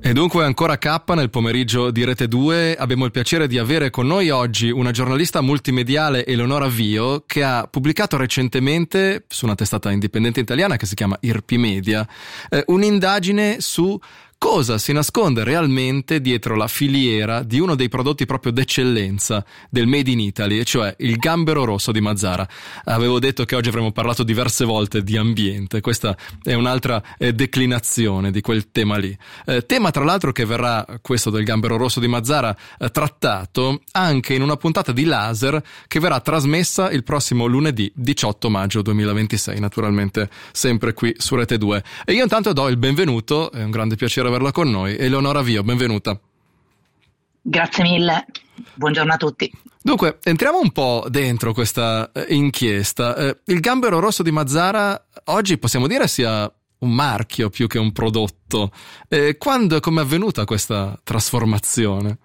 E dunque ancora K nel pomeriggio di Rete 2. Abbiamo il piacere di avere con noi oggi una giornalista multimediale, Eleonora Vio, che ha pubblicato recentemente su una testata indipendente italiana che si chiama Irpi Media un'indagine su cosa si nasconde realmente dietro la filiera di uno dei prodotti proprio d'eccellenza del Made in Italy, e cioè il gambero rosso di Mazara. Avevo detto che oggi avremmo parlato diverse volte di ambiente, questa è un'altra declinazione di quel tema lì. Tema tra l'altro che verrà, questo del gambero rosso di Mazara, trattato anche in una puntata di Laser che verrà trasmessa il prossimo lunedì 18 maggio 2026, naturalmente sempre qui su Rete 2. E io intanto do il benvenuto, è un grande piacere averla con noi, Eleonora Vio, benvenuta. Grazie mille, buongiorno a tutti. Dunque, entriamo un po' dentro questa inchiesta. Il gambero rosso di Mazara oggi possiamo dire sia un marchio più che un prodotto. Quando e come è avvenuta questa trasformazione?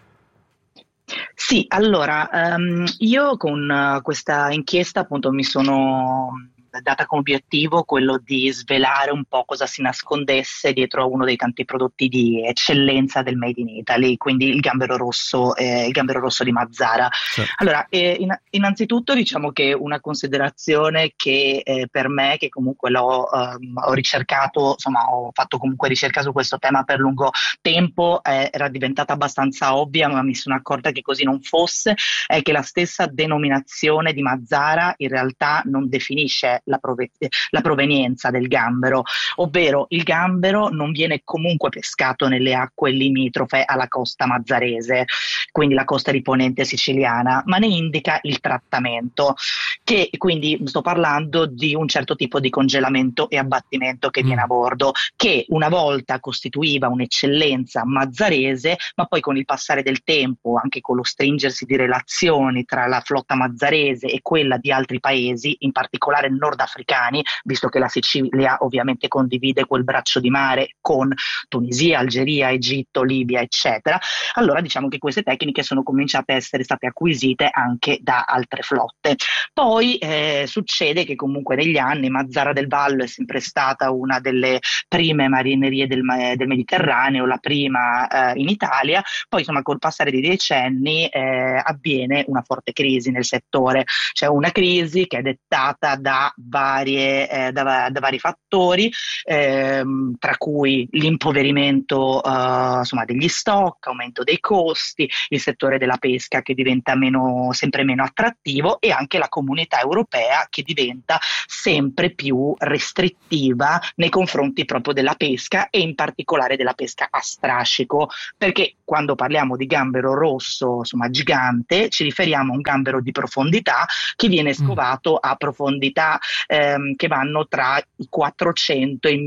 Sì, allora, io con questa inchiesta appunto mi sono data come obiettivo quello di svelare un po' cosa si nascondesse dietro a uno dei tanti prodotti di eccellenza del Made in Italy, quindi il gambero rosso di Mazara. Certo. Allora, innanzitutto diciamo che una considerazione che per me, che comunque ho ricercato, insomma ho fatto comunque ricerca su questo tema per lungo tempo, era diventata abbastanza ovvia, ma mi sono accorta che così non fosse, è che la stessa denominazione di Mazara in realtà non definisce la provenienza del gambero, ovvero il gambero non viene comunque pescato nelle acque limitrofe alla costa mazzarese, quindi la costa riponente siciliana, ma ne indica il trattamento, che quindi sto parlando di un certo tipo di congelamento e abbattimento che viene a bordo, che una volta costituiva un'eccellenza mazzarese, ma poi con il passare del tempo, anche con lo stringersi di relazioni tra la flotta mazzarese e quella di altri paesi, in particolare nordafricani, visto che la Sicilia ovviamente condivide quel braccio di mare con Tunisia, Algeria, Egitto, Libia, eccetera, allora diciamo che queste tecniche sono cominciate a essere state acquisite anche da altre flotte. Poi succede che comunque negli anni Mazara del Vallo è sempre stata una delle prime marinerie del Mediterraneo, la prima in Italia, poi insomma col passare dei decenni avviene una forte crisi nel settore, cioè una crisi che è dettata da vari fattori, tra cui l'impoverimento insomma degli stock, aumento dei costi, il settore della pesca che diventa sempre meno attrattivo e anche la comunità europea che diventa sempre più restrittiva nei confronti proprio della pesca e in particolare della pesca a strascico, perché quando parliamo di gambero rosso insomma gigante ci riferiamo a un gambero di profondità che viene scovato a profondità che vanno tra i 400 e i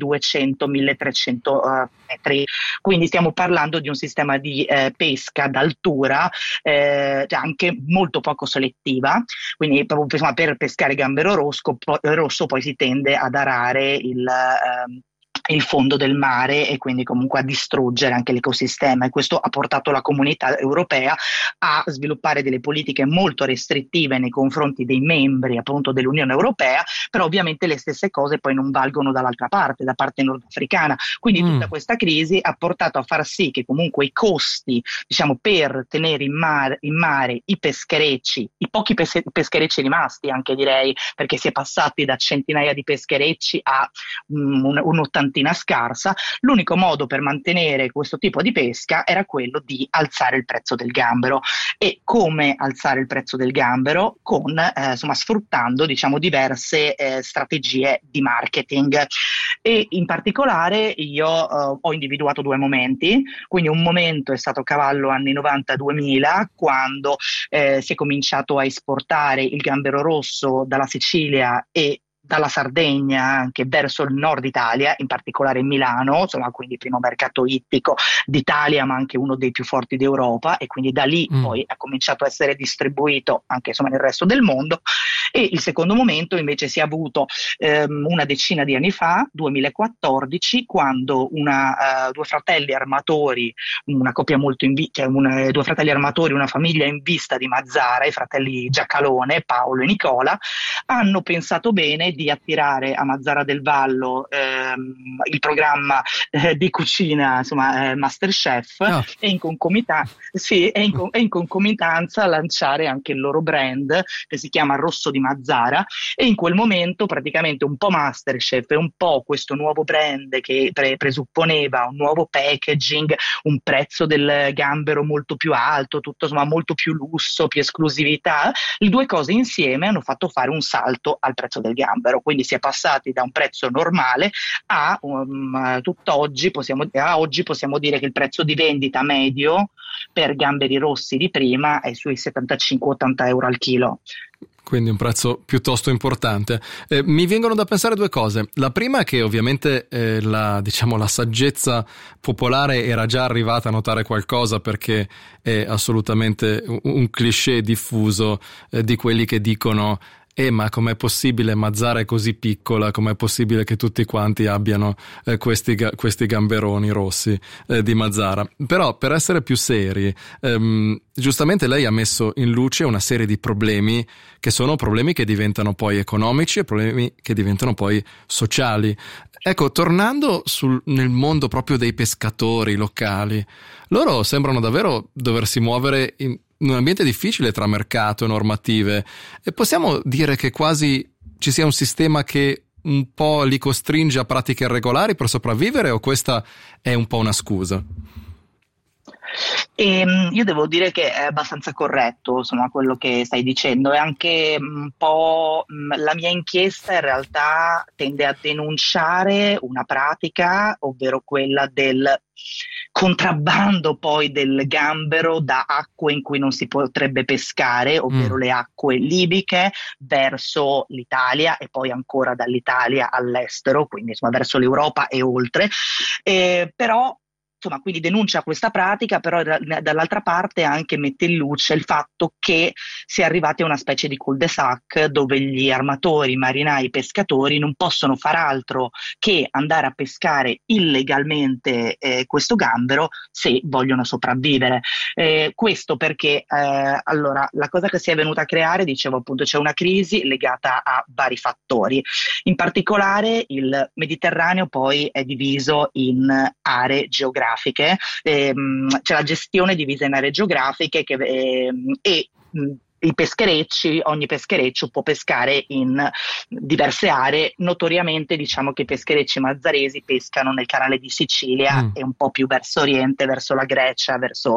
1200-1300 metri, quindi stiamo parlando di un sistema di pesca d'altura anche molto poco selettiva, quindi proprio per pescare gambero rosso poi si tende ad arare il fondo del mare e quindi comunque a distruggere anche l'ecosistema, e questo ha portato la comunità europea a sviluppare delle politiche molto restrittive nei confronti dei membri appunto dell'Unione Europea, però ovviamente le stesse cose poi non valgono dall'altra parte, da parte nordafricana, quindi tutta questa crisi ha portato a far sì che comunque i costi diciamo per tenere in mare i pescherecci, i pochi pescherecci rimasti anche direi, perché si è passati da centinaia di pescherecci a un'ottantina scarsa, l'unico modo per mantenere questo tipo di pesca era quello di alzare il prezzo del gambero. E come alzare il prezzo del gambero? Sfruttando diciamo diverse strategie di marketing, e in particolare io ho individuato due momenti. Quindi un momento è stato a cavallo anni 90-2000, quando si è cominciato a esportare il gambero rosso dalla Sicilia e dalla Sardegna anche verso il nord Italia, in particolare Milano, insomma, quindi primo mercato ittico d'Italia, ma anche uno dei più forti d'Europa, e quindi da lì poi ha cominciato a essere distribuito anche insomma nel resto del mondo. E il secondo momento invece si è avuto una decina di anni fa, 2014, quando due fratelli armatori, una coppia molto due fratelli armatori, una famiglia in vista di Mazara, i fratelli Giacalone, Paolo e Nicola, hanno pensato bene di attirare a Mazara del Vallo il programma di cucina, insomma, MasterChef, e in concomitanza lanciare anche il loro brand che si chiama Rosso di Mazara, e in quel momento praticamente un po' MasterChef e un po' questo nuovo brand che presupponeva un nuovo packaging, un prezzo del gambero molto più alto, tutto insomma molto più lusso, più esclusività, le due cose insieme hanno fatto fare un salto al prezzo del gambero, quindi si è passati da un prezzo normale a tutt'oggi oggi possiamo dire che il prezzo di vendita medio per gamberi rossi di prima è sui 75-80 euro al chilo. Quindi un prezzo piuttosto importante. Mi vengono da pensare due cose. La prima è che ovviamente la saggezza popolare era già arrivata a notare qualcosa, perché è assolutamente un cliché diffuso di quelli che dicono ma com'è possibile, Mazara è così piccola, com'è possibile che tutti quanti abbiano questi gamberoni rossi di Mazara? Però, per essere più seri, giustamente lei ha messo in luce una serie di problemi che sono problemi che diventano poi economici e problemi che diventano poi sociali. Ecco, tornando nel mondo proprio dei pescatori locali, loro sembrano davvero doversi muovere in un ambiente difficile tra mercato e normative, e possiamo dire che quasi ci sia un sistema che un po' li costringe a pratiche irregolari per sopravvivere, o questa è un po' una scusa? Io devo dire che è abbastanza corretto, insomma, quello che stai dicendo, e anche un po' la mia inchiesta in realtà tende a denunciare una pratica, ovvero quella del contrabbando poi del gambero da acque in cui non si potrebbe pescare, ovvero le acque libiche, verso l'Italia e poi ancora dall'Italia all'estero, quindi insomma verso l'Europa e oltre. Però insomma, quindi denuncia questa pratica, però dall'altra parte anche mette in luce il fatto che si è arrivati a una specie di cul-de-sac dove gli armatori, marinai, pescatori non possono far altro che andare a pescare illegalmente questo gambero se vogliono sopravvivere. Questo perché allora la cosa che si è venuta a creare, dicevo appunto, c'è una crisi legata a vari fattori. In particolare il Mediterraneo poi è diviso in aree geografiche. C'è la gestione divisa in aree geografiche ogni peschereccio può pescare in diverse aree. Notoriamente diciamo che i pescherecci mazzaresi pescano nel canale di Sicilia e un po' più verso oriente, verso la Grecia, verso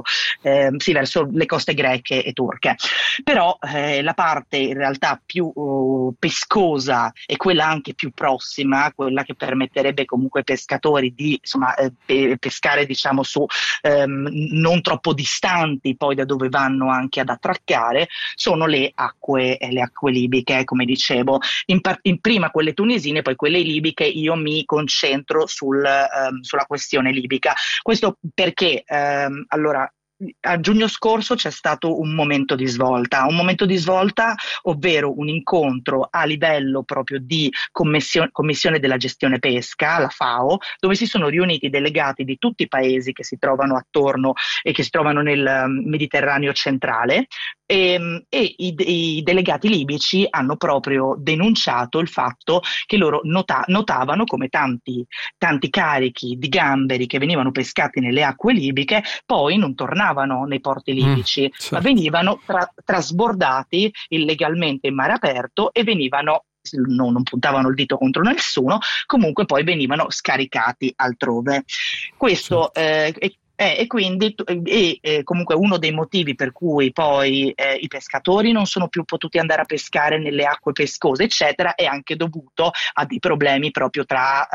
le coste greche e turche. Però la parte in realtà più pescosa e quella anche più prossima, quella che permetterebbe comunque ai pescatori di pescare diciamo su non troppo distanti poi da dove vanno anche ad attraccare, sono le acque libiche, come dicevo. In prima quelle tunisine, poi quelle libiche. Io mi concentro sulla questione libica. Questo perché allora a giugno scorso c'è stato un momento di svolta, ovvero un incontro a livello proprio di Commissione della gestione pesca, la FAO, dove si sono riuniti delegati di tutti i paesi che si trovano attorno e che si trovano nel Mediterraneo centrale, e i delegati libici hanno proprio denunciato il fatto che loro notavano come tanti carichi di gamberi che venivano pescati nelle acque libiche poi non tornavano nei porti libici, certo, ma venivano trasbordati illegalmente in mare aperto e venivano, non puntavano il dito contro nessuno, comunque poi venivano scaricati altrove. Questo e quindi comunque uno dei motivi per cui poi i pescatori non sono più potuti andare a pescare nelle acque pescose, eccetera, è anche dovuto a dei problemi proprio tra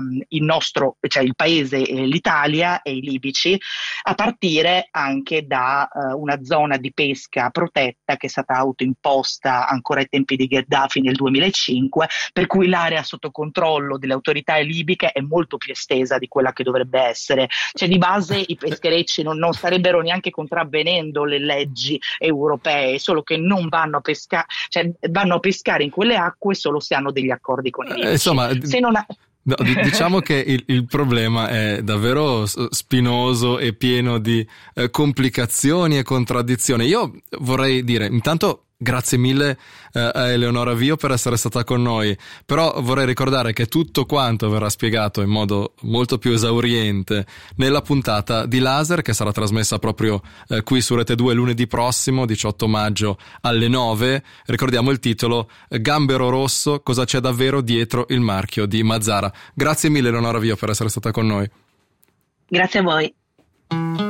il paese, l'Italia e i libici, a partire anche da una zona di pesca protetta che è stata autoimposta ancora ai tempi di Gheddafi nel 2005, per cui l'area sotto controllo delle autorità libiche è molto più estesa di quella che dovrebbe essere. Cioè di base i pescherecci non starebbero neanche contravvenendo le leggi europee, solo che non vanno a pescare, cioè vanno a pescare in quelle acque solo se hanno degli accordi con i libici. Insomma, se non diciamo che il problema è davvero spinoso e pieno di complicazioni e contraddizioni. Io vorrei dire, intanto, Grazie mille a Eleonora Vio per essere stata con noi, però vorrei ricordare che tutto quanto verrà spiegato in modo molto più esauriente nella puntata di Laser, che sarà trasmessa proprio qui su Rete 2 lunedì prossimo, 18 maggio alle 9. Ricordiamo il titolo: Gambero rosso, cosa c'è davvero dietro il marchio di Mazara. Grazie mille Eleonora Vio per essere stata con noi. Grazie a voi.